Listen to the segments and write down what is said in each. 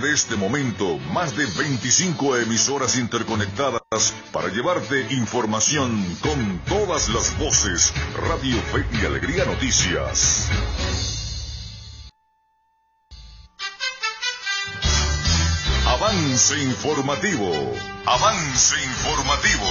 de este momento, más de 25 emisoras interconectadas para llevarte información con todas las voces. Radio Fe y Alegría Noticias. Avance informativo. Avance informativo.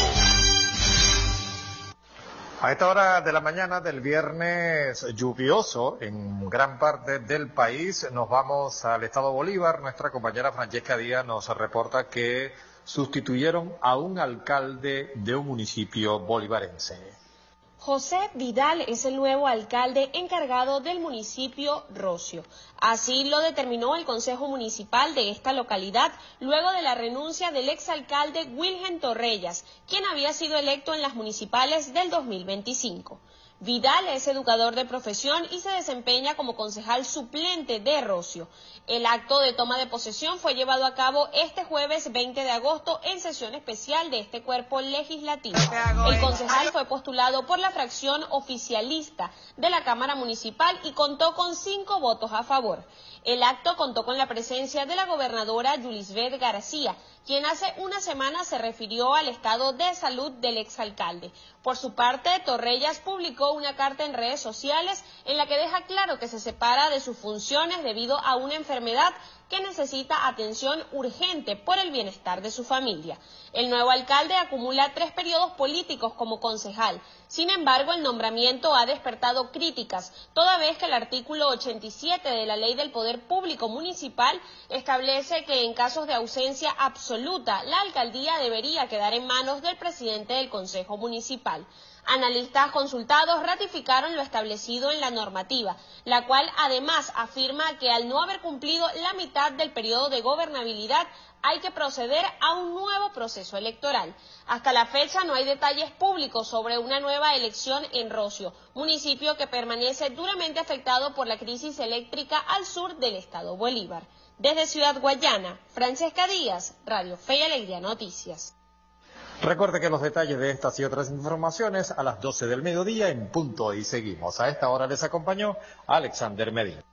A esta hora de la mañana del viernes lluvioso en gran parte del país, nos vamos al estado Bolívar. Nuestra compañera Francesca Díaz nos reporta que sustituyeron a un alcalde de un municipio bolivarense. José Vidal es el nuevo alcalde encargado del municipio Rocio. Así lo determinó el Consejo Municipal de esta localidad luego de la renuncia del exalcalde Wilhelm Torrellas, quien había sido electo en las municipales del 2025. Vidal es educador de profesión y se desempeña como concejal suplente de Rocio. El acto de toma de posesión fue llevado a cabo este jueves 20 de agosto en sesión especial de este cuerpo legislativo. El concejal fue postulado por la fracción oficialista de la Cámara Municipal y contó con 5 votos a favor. El acto contó con la presencia de la gobernadora Yulisbeth García, quien hace una semana se refirió al estado de salud del exalcalde. Por su parte, Torrellas publicó una carta en redes sociales en la que deja claro que se separa de sus funciones debido a una enfermedad que necesita atención urgente por el bienestar de su familia. El nuevo alcalde acumula 3 periodos políticos como concejal. Sin embargo, el nombramiento ha despertado críticas, toda vez que el artículo 87 de la Ley del Poder Público Municipal establece que en casos de ausencia absoluta, la alcaldía debería quedar en manos del presidente del Consejo Municipal. Analistas consultados ratificaron lo establecido en la normativa, la cual además afirma que al no haber cumplido la mitad del periodo de gobernabilidad, hay que proceder a un nuevo proceso electoral. Hasta la fecha no hay detalles públicos sobre una nueva elección en Rocio, municipio que permanece duramente afectado por la crisis eléctrica al sur del estado Bolívar. Desde Ciudad Guayana, Francesca Díaz, Radio Fe y Alegría Noticias. Recuerde que los detalles de estas y otras informaciones a las 12 del mediodía en punto y seguimos. A esta hora les acompañó Alexander Medina.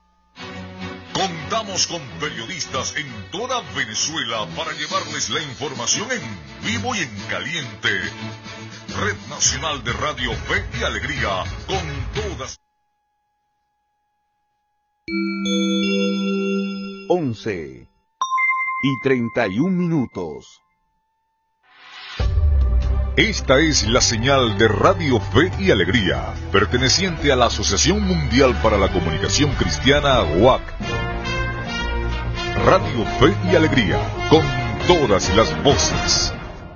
Contamos con periodistas en toda Venezuela para llevarles la información en vivo y en caliente. Red Nacional de Radio Fe y Alegría, con todas. 11:31. Esta es la señal de Radio Fe y Alegría, perteneciente a la Asociación Mundial para la Comunicación Cristiana, UAC. Radio Fe y Alegría, con todas las voces.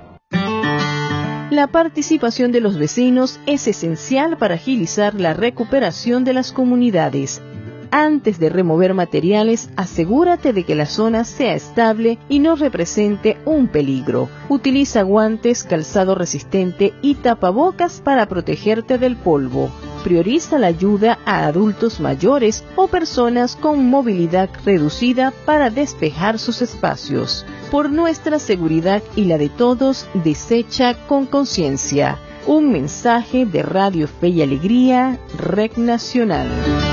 La participación de los vecinos es esencial para agilizar la recuperación de las comunidades. Antes de remover materiales, asegúrate de que la zona sea estable y no represente un peligro. Utiliza guantes, calzado resistente y tapabocas para protegerte del polvo. Prioriza la ayuda a adultos mayores o personas con movilidad reducida para despejar sus espacios. Por nuestra seguridad y la de todos, desecha con conciencia. Un mensaje de Radio Fe y Alegría, Red Nacional.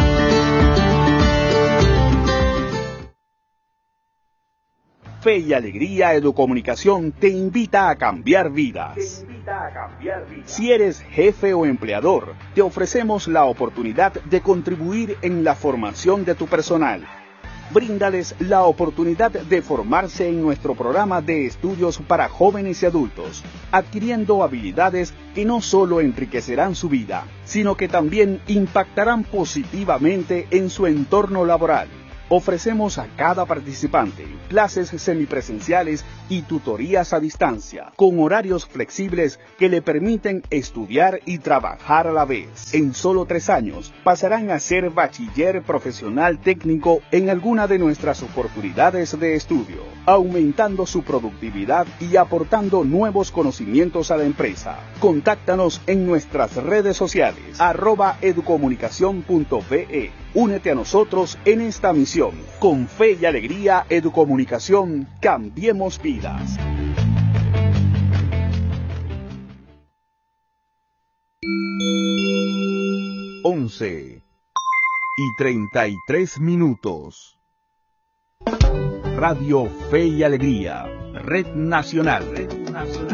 Fe y Alegría Educomunicación te invita a cambiar vidas. Si eres jefe o empleador, te ofrecemos la oportunidad de contribuir en la formación de tu personal. Bríndales la oportunidad de formarse en nuestro programa de estudios para jóvenes y adultos, adquiriendo habilidades que no solo enriquecerán su vida, sino que también impactarán positivamente en su entorno laboral. Ofrecemos a cada participante clases semipresenciales y tutorías a distancia, con horarios flexibles que le permiten estudiar y trabajar a la vez. En solo 3 años pasarán a ser bachiller profesional técnico en alguna de nuestras oportunidades de estudio, aumentando su productividad y aportando nuevos conocimientos a la empresa. Contáctanos en nuestras redes sociales, @educomunicacion.be. Únete a nosotros en esta misión. Con Fe y Alegría Educomunicación, cambiemos vidas. (11:33). Radio Fe y Alegría, Red Nacional.